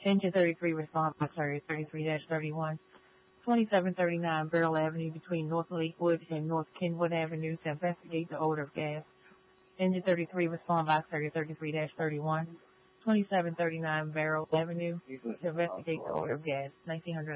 Engine 33 respond by Carrier 33-31. 2739 Barrel Avenue between North Lakewood and North Kenwood Avenue to investigate the odor of gas. Engine 33 respond by Carrier 33-31. 2739 Barrel Avenue to investigate the odor of gas. 1900.